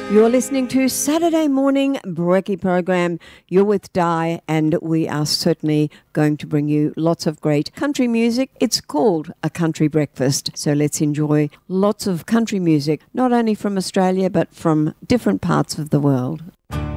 You're listening to Saturday Morning Brekkie program. You're with Di, and we are certainly going to bring you lots of great country music. It's called A Country Breakfast, so let's enjoy lots of country music, not only from Australia, but from different parts of the world.